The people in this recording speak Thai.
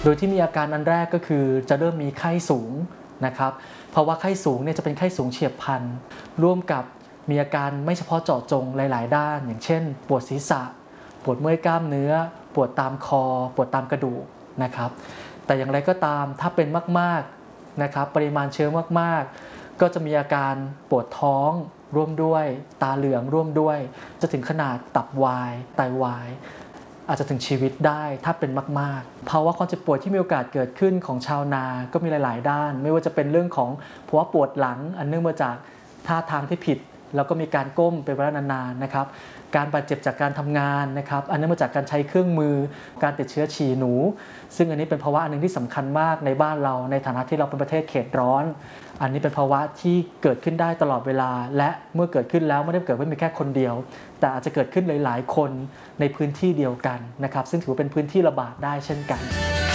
โดยที่มีอาการอันแรกก็คือจะเริ่มมีไข้สูงนะครับภาวะไข้สูงเนี่ยจะเป็นไข้สูงเฉียบพลันร่วมกับมีอาการไม่เฉพาะเจาะจงหลายๆด้านอย่างเช่นปวดศีรษะปวดเมื่อยกล้ามเนื้อปวดตามคอปวดตามกระดูกนะครับแต่อย่างไรก็ตามถ้าเป็นมากๆนะครับปริมาณเชื้อมากๆก็จะมีอาการปวดท้องร่วมด้วยตาเหลืองร่วมด้วยจะถึงขนาดตับวายไตวายอาจจะถึงชีวิตได้ถ้าเป็นมากๆภาวะความเจ็บป่วยที่มีโอกาสเกิดขึ้นของชาวนาก็มีหลายๆด้านไม่ว่าจะเป็นเรื่องของภาวะปวดหลังอันเนื่องมาจากท่าทางที่ผิดแล้วก็มีการก้มเป็นเวลานานๆนะครับการบาดเจ็บจากการทำงานนะครับอันเนื่องมาจากการใช้เครื่องมือการติดเชื้อฉี่หนูซึ่งอันนี้เป็นภาวะอันนึงที่สำคัญมากในบ้านเราในฐานะที่เราเป็นประเทศเขตร้อนอันนี้เป็นภาวะที่เกิดขึ้นได้ตลอดเวลาและเมื่อเกิดขึ้นแล้วไม่ได้เกิดไม่มีแค่คนเดียวแต่อาจจะเกิดขึ้นหลายๆคนในพื้นที่เดียวกันนะครับซึ่งถือเป็นพื้นที่ระบาดได้เช่นกัน